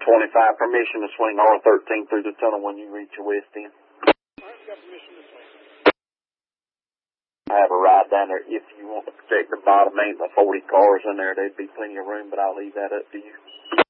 125, permission to swing R13 through the tunnel when you reach your west end. I've got permission to swing. I have a ride down there. If you want to protect the bottom 8 by 40 cars in there, there'd be plenty of room, but I'll leave that up to you.